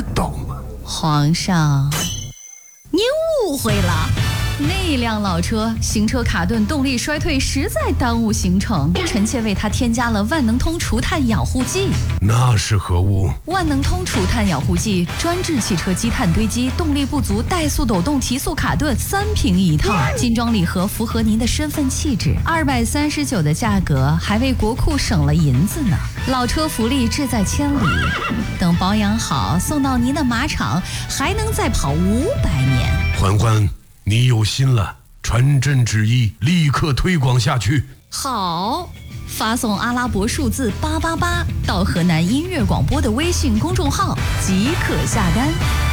道吗？ 皇上，您误会了。那辆老车行车卡顿，动力衰退，实在耽误行程。臣妾为它添加了万能通除碳养护剂。 那是何物？ 万能通除碳养护剂专治汽车积碳堆积、动力不足、怠速抖动、提速卡顿，3瓶一套，精装礼盒，符合您的身份气质。239的价格，还为国库省了银子呢。老车福利志在千里，等保养好，送到您的马场，还能再跑500年。 嬛嬛，你有心了，传朕旨意，立刻推广下去。 好，发送阿拉伯数字888到河南音乐广播的微信公众号即可下单。